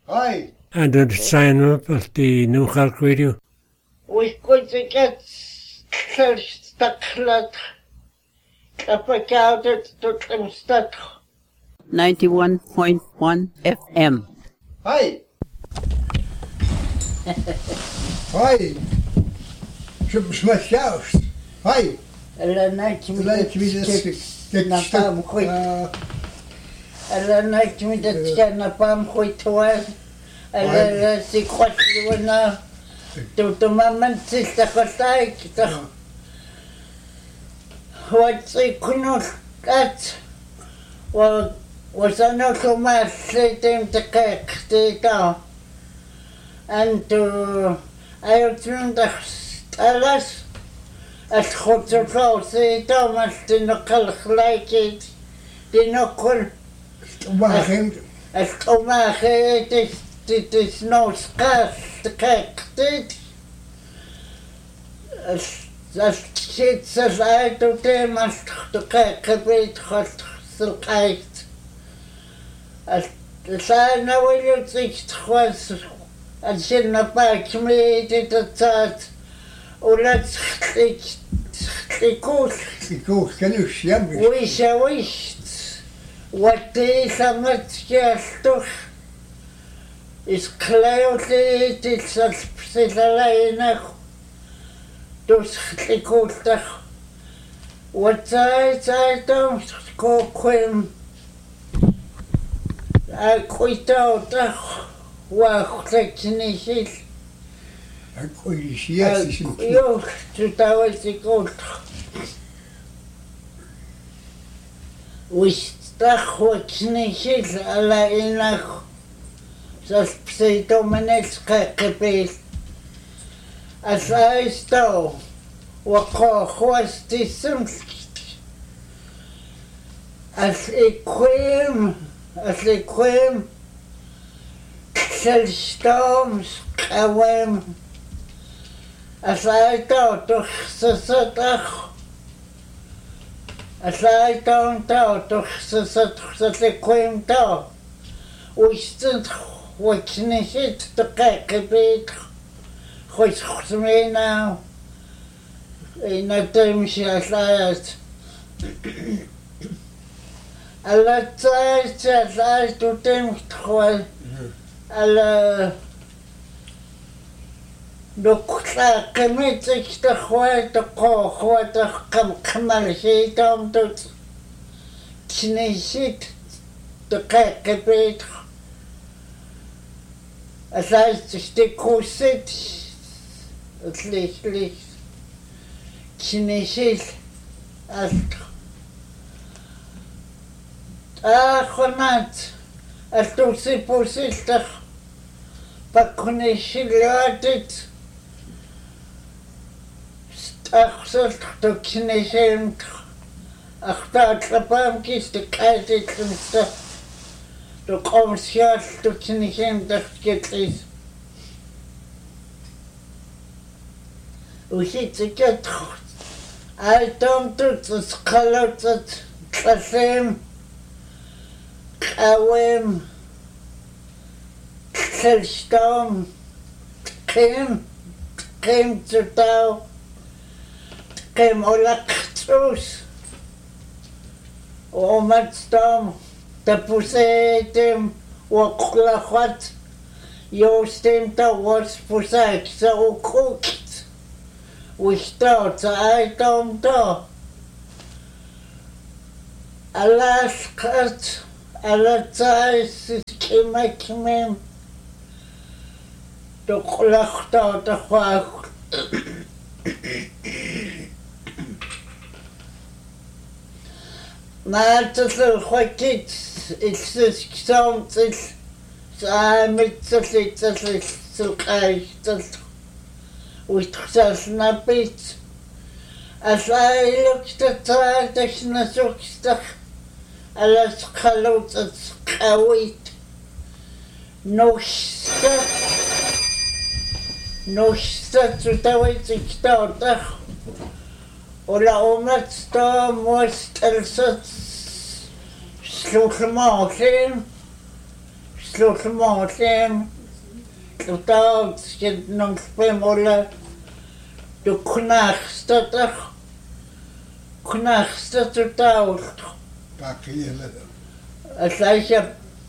Hi. And to sign up of the New Cork Radio. We're going to get Staklat Kapakaudet to Klimstad. 91.1 FM. Hi. Hi. Some smash house. Hi. Alla night me napam khoi. Alla night me dat napam khoi toal. Alla si khotwana. Tu maman sista khosai kita. What's kunul kat. Was ano kuma sitem tekta. And I turned the alas at Hotzo, say Thomas did not call like it, did not call as Thomas, it is no scarce the cake did. As shit says I to them as the cake a bit hot silk ice. As the sign I will think was. En zin naar buiten mee dit het olet ik koos kan u sjemmen. Wist wat deze met toch is klein dit is als precies alleen nog dus ik koos toch wat zij dan koken ik toch Wacht, ik niet ziet. Ik gooi die sies. Jo, toen was ik ook. Wist dat wat niet ziet, alleen nog. Zoals pseudomenetska gebeest. Als hij stond, wat was die soms. Als ik kwam. Zelfstorms kwam. Als hij daar toch zo dag. Als hij dan daar toch zo kwam daar. Wist het wat niet zit te kijken beter. Goed mee nou. En dat demsje als hij het. Alle tijd als hij doet hem gewoon. Alla doksa kemetik de khoa de khoa de kamal heetam tot knesit de kakebet asai de koset het licht knesit as khonat as tu se posita Pakkunishilaatit Stachsalt to Kinishimt Achtatlapam kis de kaitit and stuff to Komshiat to Kinishim that get is Ushit to get I don't do the scholar that Kasim Kawim Zelfstorm came to tau, came olaktus, met storm, de pusetem, wakulachot, Joostem to was pusek, so cooked. We start, I don't know. Alaskat, Alatais, Kimakimim. De klachten te graag. Maar het is een goed iets. Het is soms iets. Samen het is zo krijg. We snap het. Als hij lukt het uit, is het zo sterk. Alles gelooft het schouwt. Nog статутовый текстотах. Ола умат сто мост элсот слухмахим slutmålen totalt någon spemola du knarkstad totalt Pakkielle. Aslaisha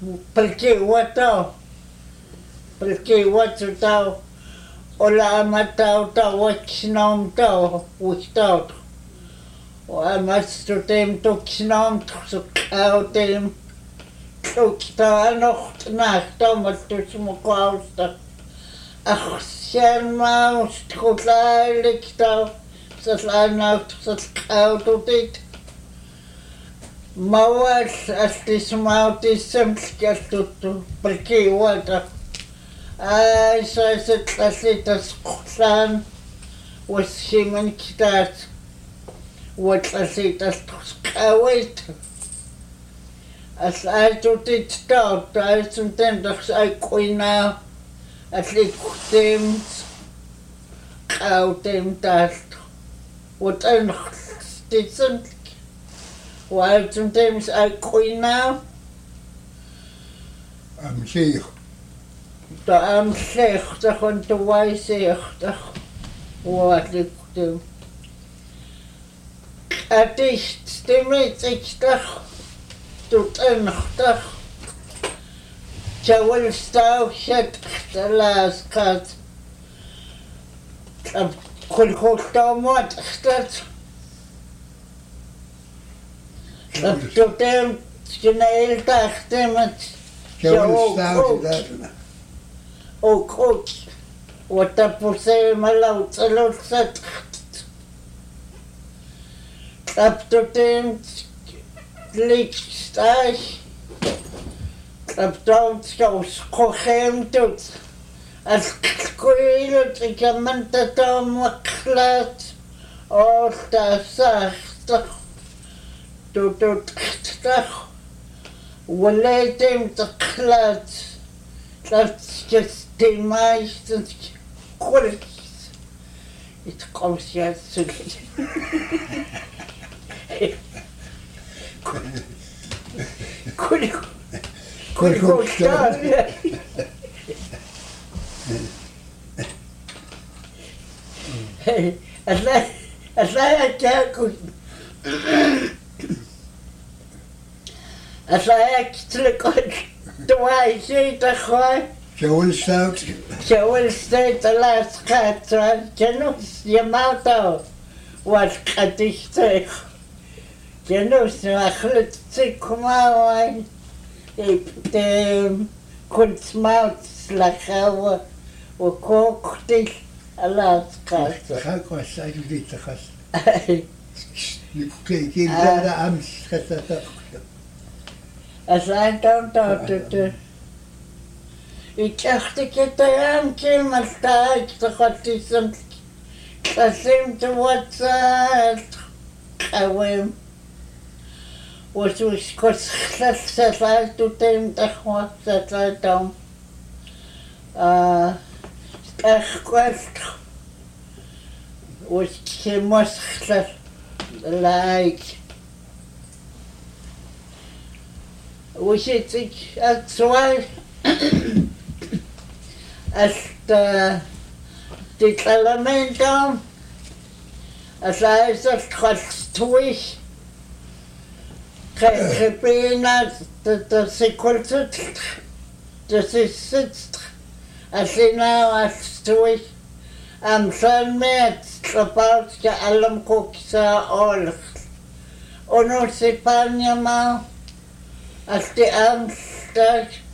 Palkiwa totalt Ola amatau waksnom tau wiktaut o amastu tem tuksnom tukautem tukta nocht nachta matus mokausta ach scherma skutlalikta saslainaut saskaututit mawal astismautis semskastuttu Palkiwata Ai, so is it as Kusan was human kitat. What as it as Kawait. As I took it start, I sometimes I queen now at least them out them dust. What I didn't. While sometimes I queen now. I'm Sheikh. Da am slechtach und da weiß echtach watlikte Adicht stimmt ichtach tut echtach Jawel stau shet las kat ab kol khosta mat stat ab totem schnell tachtem Jawel stau dat. ook wat dat puse malaut zat ab totem lichtstach ab dort schos kochen tut as koelet ik man dat maklat of dat sagt tot stach waletem taklat That's just the meistens kurz. It comes here to Could go start. As I can't as I actually could do I see the high? Jawel stout. Jawel stout the last cat, Janus Yamato was Kadishtek. Janus Achlet Sikumawai, the Kunstmouth Lakawa, or cooked it a last cat. Ga was I dit te gast. Ik daar am schat. As I don't know to ik dacht ik het aan maar sta ik toch wat is een kasim te wat gewoon was dus kost dat to tem toch wat dat dan echt kwast was je moest like was it at zwei as dit element as I just trotz durch Repena the sequence das ist sitzt as now as durch am schon mehr about ja allem koksa all und se panya mal as die Angst